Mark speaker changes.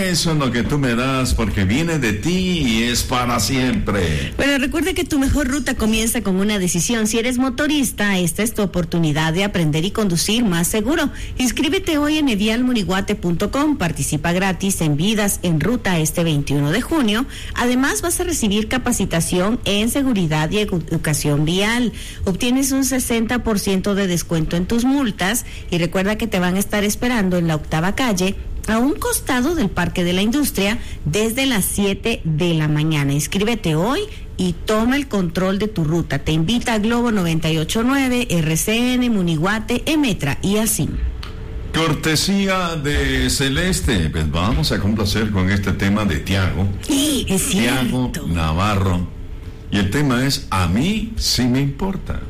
Speaker 1: eso es lo que tú me das, porque viene de ti y es para siempre.
Speaker 2: Bueno, recuerda que tu mejor ruta comienza con una decisión. Si eres motorista, esta es tu oportunidad de aprender y conducir más seguro. Inscríbete hoy en edialmoniguate.com. Participa gratis en Vidas en Ruta este 21 de junio. Además, vas a recibir capacitación en seguridad y educación vial. Obtienes un 60% de descuento en tus multas y recuerda que te van a estar esperando en la 8ª calle, a un costado del Parque de la Industria, desde las 7 de la mañana. Inscríbete hoy y toma el control de tu ruta. Te invita a Globo 98.9, RCN, Muniguate, Emetra y ASIM.
Speaker 1: Cortesía de Celeste. Pues vamos a complacer con este tema de Tiago.
Speaker 2: Sí, es cierto.
Speaker 1: Tiago Navarro. Y el tema es A mí sí me importa.